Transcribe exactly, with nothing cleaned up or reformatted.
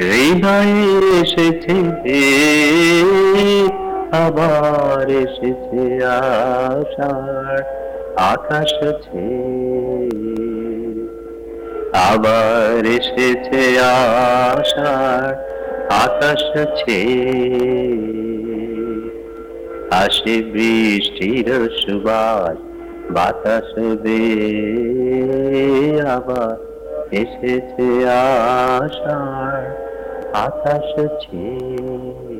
হৃদয়ে এসেছে আবার এসেছে আশার আকাশ ছেয়ে, আবার এসেছে আশার আকাশ ছেয়ে। আসে বৃষ্টির সুবাস বাতাস বেয়ে, আবার এসেছে আশার আকাশ ছেয়ে।